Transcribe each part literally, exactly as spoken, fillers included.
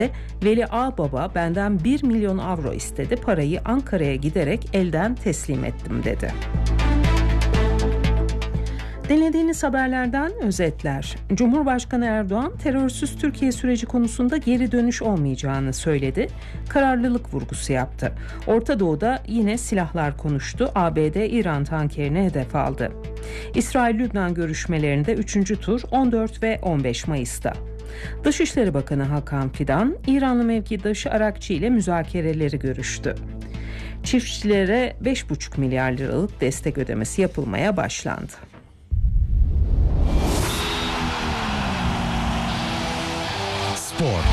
Veli Ağbaba benden bir milyon avro istedi, parayı Ankara'ya giderek elden teslim ettim dedi. Dinlediğiniz haberlerden özetler. Cumhurbaşkanı Erdoğan terörsüz Türkiye süreci konusunda geri dönüş olmayacağını söyledi. Kararlılık vurgusu yaptı. Orta Doğu'da yine silahlar konuştu. A B D İran tankerine hedef aldı. İsrail-Lübnan görüşmelerinde üçüncü tur on dört ve on beş Mayıs'ta. Dışişleri Bakanı Hakan Fidan, İranlı mevkidaşı Arakçı ile müzakereleri görüştü. Çiftçilere beş buçuk milyar liralık destek ödemesi yapılmaya başlandı. Spor.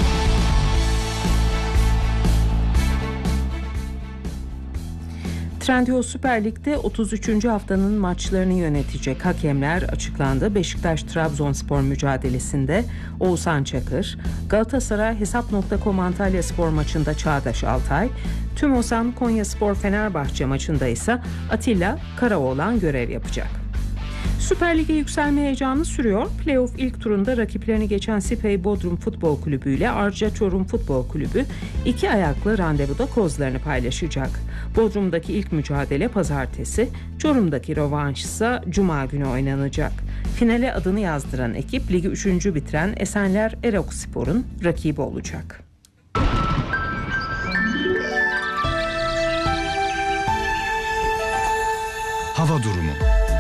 Trendyol Süper Lig'de otuz üçüncü haftanın maçlarını yönetecek hakemler açıklandı. Beşiktaş-Trabzonspor mücadelesinde Oğuzhan Çakır, Galatasaray Hesap nokta com Antalya Spor maçında Çağdaş Altay, Tümosan Konyaspor Fenerbahçe maçında ise Atilla Karaoğlan görev yapacak. Süper Lig'e yükselme heyecanı sürüyor. Playoff ilk turunda rakiplerini geçen Sipey Bodrum Futbol Kulübü ile Arca Çorum Futbol Kulübü iki ayaklı randevuda kozlarını paylaşacak. Bodrum'daki ilk mücadele pazartesi, Çorum'daki rövanş ise cuma günü oynanacak. Finale adını yazdıran ekip ligi üçüncü bitiren Esenler Erokspor'un rakibi olacak. Hava durumu.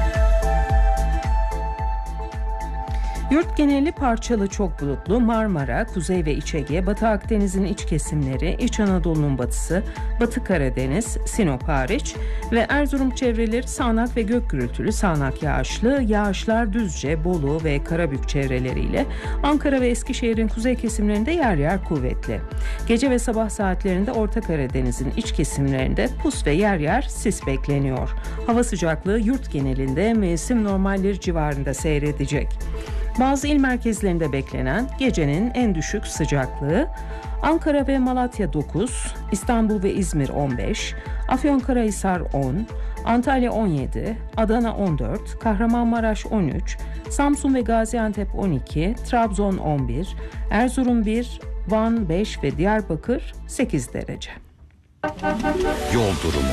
Yurt geneli parçalı çok bulutlu. Marmara, Kuzey ve İç Ege, Batı Akdeniz'in iç kesimleri, İç Anadolu'nun batısı, Batı Karadeniz, Sinop hariç ve Erzurum çevreleri sağanak ve gök gürültülü sağanak yağışlı, yağışlar Düzce, Bolu ve Karabük çevreleriyle Ankara ve Eskişehir'in kuzey kesimlerinde yer yer kuvvetli. Gece ve sabah saatlerinde Orta Karadeniz'in iç kesimlerinde pus ve yer yer sis bekleniyor. Hava sıcaklığı yurt genelinde mevsim normalleri civarında seyredecek. Bazı il merkezlerinde beklenen gecenin en düşük sıcaklığı Ankara ve Malatya dokuz, İstanbul ve İzmir on beş, Afyonkarahisar on, Antalya on yedi, Adana on dört, Kahramanmaraş on üç, Samsun ve Gaziantep on iki, Trabzon on bir, Erzurum bir, Van beş ve Diyarbakır sekiz derece. Yol durumu.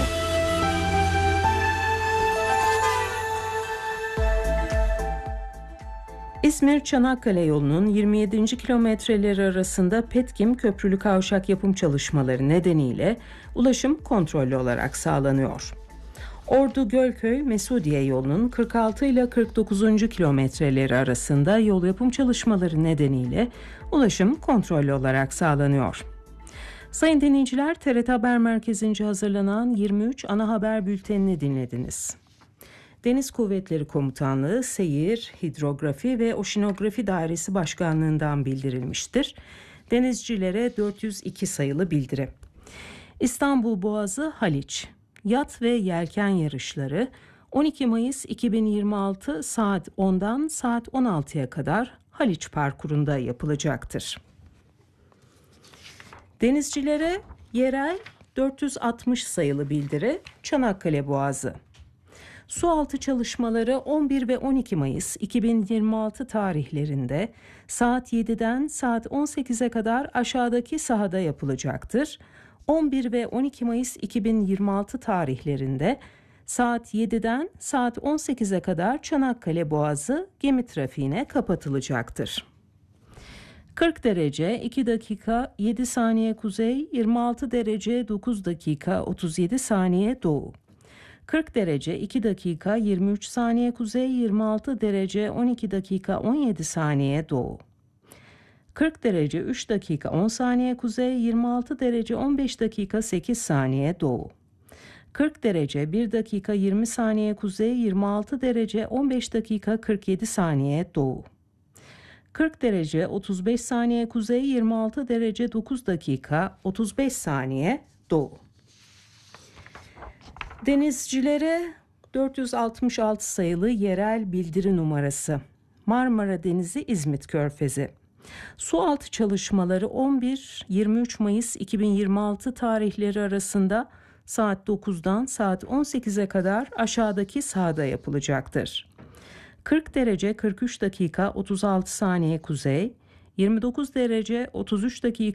İzmir-Çanakkale yolunun yirmi yedinci kilometreleri arasında Petkim Köprülü Kavşak yapım çalışmaları nedeniyle ulaşım kontrollü olarak sağlanıyor. Ordu-Gölköy-Mesudiye yolunun kırk altı ile kırk dokuzuncu kilometreleri arasında yol yapım çalışmaları nedeniyle ulaşım kontrollü olarak sağlanıyor. Sayın dinleyiciler, T R T Haber Merkezi'nce hazırlanan yirmi üç ana haber bültenini dinlediniz. Deniz Kuvvetleri Komutanlığı Seyir, Hidrografi ve Oşinografi Dairesi Başkanlığı'ndan bildirilmiştir. Denizcilere dört yüz iki sayılı bildiri. İstanbul Boğazı Haliç, yat ve yelken yarışları on iki Mayıs iki bin yirmi altı saat ondan saat on altıya kadar Haliç parkurunda yapılacaktır. Denizcilere yerel dört yüz altmış sayılı bildiri Çanakkale Boğazı. Sualtı çalışmaları on bir ve on iki Mayıs iki bin yirmi altı tarihlerinde saat yediden saat on sekize kadar aşağıdaki sahada yapılacaktır. on bir ve on iki Mayıs iki bin yirmi altı tarihlerinde saat yediden saat on sekize kadar Çanakkale Boğazı gemi trafiğine kapatılacaktır. kırk derece iki dakika yedi saniye kuzey, yirmi altı derece dokuz dakika otuz yedi saniye doğu. kırk derece iki dakika yirmi üç saniye kuzey, yirmi altı derece on iki dakika on yedi saniye doğu. kırk derece üç dakika on saniye kuzey, yirmi altı derece on beş dakika sekiz saniye doğu. kırk derece bir dakika yirmi saniye kuzey, yirmi altı derece on beş dakika kırk yedi saniye doğu. kırk derece otuz beş saniye kuzey, yirmi altı derece dokuz dakika otuz beş saniye doğu. Denizcilere dört yüz altmış altı sayılı yerel bildiri numarası. Marmara Denizi İzmit Körfezi. Sualtı çalışmaları on bir yirmi üç Mayıs iki bin yirmi altı tarihleri arasında saat dokuzdan saat on sekize kadar aşağıdaki sahada yapılacaktır. kırk derece kırk üç dakika otuz altı saniye kuzey, yirmi dokuz derece otuz üç dakika